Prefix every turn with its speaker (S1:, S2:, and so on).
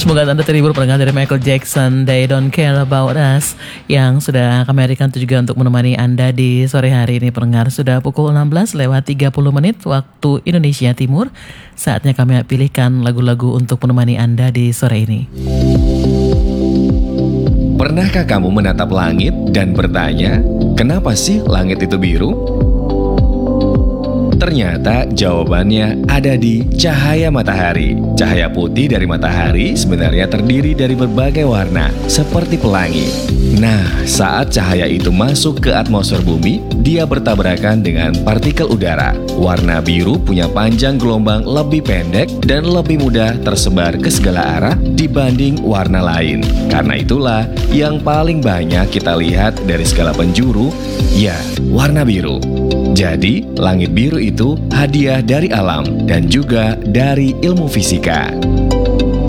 S1: Semoga Anda terhibur pendengar dari Michael Jackson, They Don't Care About Us, yang sudah kami hadirkan juga untuk menemani Anda di sore hari ini pendengar. Sudah pukul 16 lewat 30 menit waktu Indonesia Timur. Saatnya kami pilihkan lagu-lagu untuk menemani Anda di sore ini.
S2: Pernahkah kamu menatap langit dan bertanya, kenapa sih langit itu biru? Ternyata jawabannya ada di cahaya matahari. Cahaya putih dari matahari sebenarnya terdiri dari berbagai warna, seperti pelangi. Nah, saat cahaya itu masuk ke atmosfer bumi, dia bertabrakan dengan partikel udara. Warna biru punya panjang gelombang lebih pendek dan lebih mudah tersebar ke segala arah dibanding warna lain. Karena itulah yang paling banyak kita lihat dari segala penjuru, ya, warna biru. Jadi, langit biru itu hadiah dari alam dan juga dari ilmu fisika.